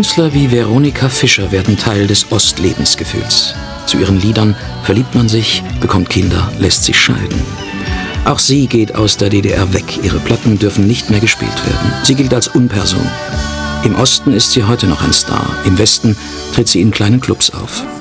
Künstler wie Veronika Fischer werden Teil des Ostlebensgefühls. Zu ihren Liedern verliebt man sich, bekommt Kinder, lässt sich scheiden. Auch sie geht aus der DDR weg. Ihre Platten dürfen nicht mehr gespielt werden. Sie gilt als Unperson. Im Osten ist sie heute noch ein Star. Im Westen tritt sie in kleinen Clubs auf.